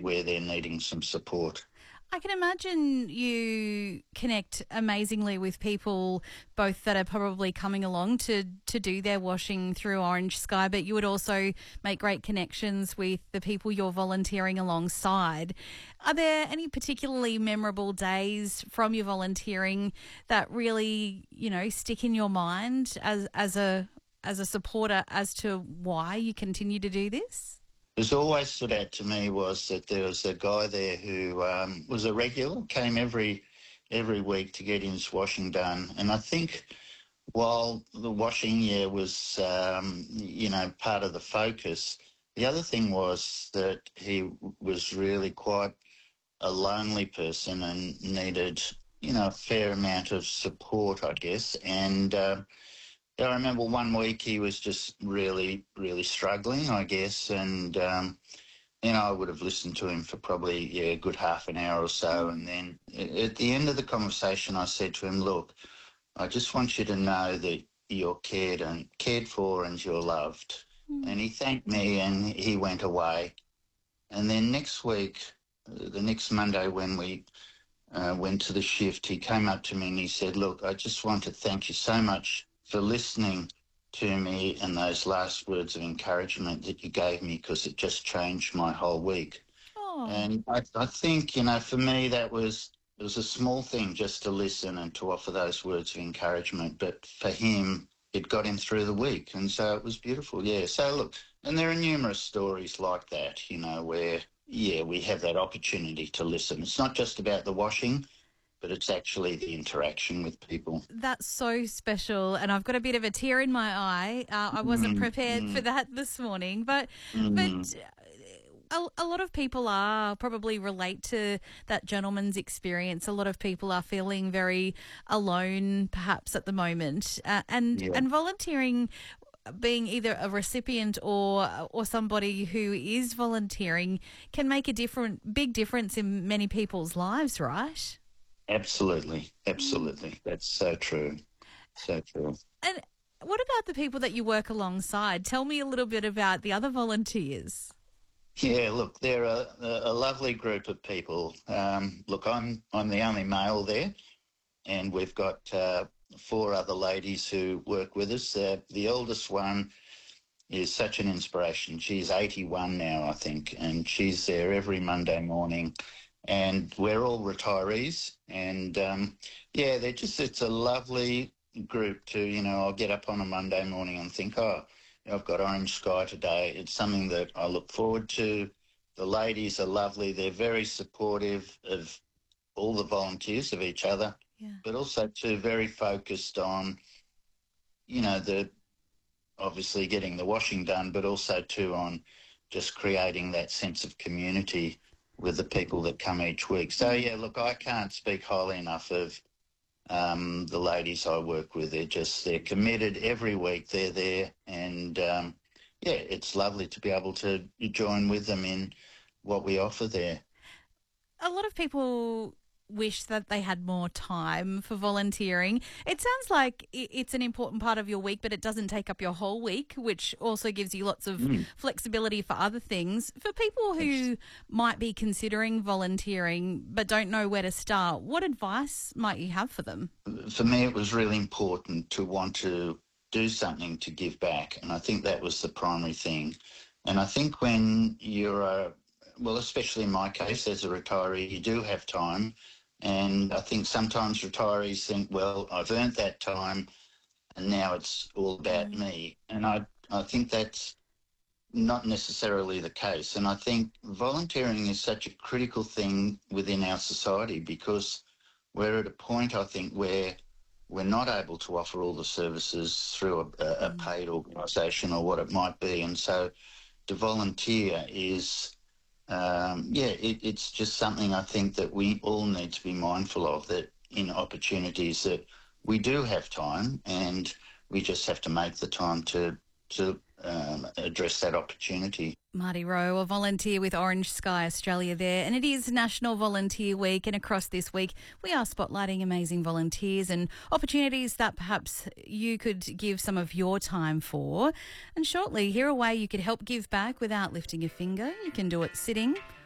where they're needing some support. I can imagine you connect amazingly with people, both that are probably coming along to do their washing through Orange Sky, but you would also make great connections with the people you're volunteering alongside. Are there any particularly memorable days from your volunteering that really, stick in your mind as a supporter as to why you continue to do this? What's always stood out to me was that there was a guy there who was a regular, came every week to get his washing done. And I think while the washing, was, part of the focus, the other thing was that he was really quite a lonely person and needed, a fair amount of support, I guess. And I remember one week he was just really, really struggling, I guess, and, I would have listened to him for probably, a good half an hour or so, and then at the end of the conversation I said to him, look, I just want you to know that you're cared for and you're loved. And he thanked me and he went away. And then next week, the next Monday when we went to the shift, he came up to me and he said, look, I just want to thank you so much for listening to me and those last words of encouragement that you gave me, because it just changed my whole week. Oh. And I think, for me it was a small thing just to listen and to offer those words of encouragement. But for him, it got him through the week. And so it was beautiful, yeah. So look, and there are numerous stories like that, where, we have that opportunity to listen. It's not just about the washing, but it's actually the interaction with people. That's so special, and I've got a bit of a tear in my eye. I wasn't prepared for that this morning, but a lot of people are probably relate to that gentleman's experience. A lot of people are feeling very alone, perhaps at the moment, and volunteering. Being either a recipient or somebody who is volunteering can make a big difference in many people's lives, right? Absolutely. That's so true. So true. And what about the people that you work alongside? Tell me a little bit about the other volunteers. Yeah, look, they're a lovely group of people. Look, I'm the only male there, and we've got 4 other ladies who work with us. The oldest one is such an inspiration. She's 81 now, I think, and she's there every Monday morning. And we're all retirees, and it's a lovely group to, I'll get up on a Monday morning and think, I've got Orange Sky today. It's something that I look forward to. The ladies are lovely. They're very supportive of all the volunteers, of each other, but also too very focused on, obviously getting the washing done, but also too on just creating that sense of community with the people that come each week. So, look, I can't speak highly enough of the ladies I work with. They're committed every week. They're there. And, it's lovely to be able to join with them in what we offer there. A lot of people wish that they had more time for volunteering. It sounds like it's an important part of your week, but it doesn't take up your whole week, which also gives you lots of flexibility for other things. For people who might be considering volunteering but don't know where to start, what advice might you have for them? For me, it was really important to want to do something to give back, and I think that was the primary thing. And I think when you're especially in my case as a retiree, you do have time. And I think sometimes retirees think, well, I've earned that time and now it's all about me. And I think that's not necessarily the case. And I think volunteering is such a critical thing within our society, because we're at a point, I think, where we're not able to offer all the services through a paid organisation or what it might be. And so to volunteer is... it's just something I think that we all need to be mindful of, that in opportunities that we do have time, and we just have to make the time to address that opportunity. Marty Rowe, a volunteer with Orange Sky Australia there, and it is National Volunteer Week, and across this week we are spotlighting amazing volunteers and opportunities that perhaps you could give some of your time for. And shortly, hear a way you could help give back without lifting a finger. You can do it sitting,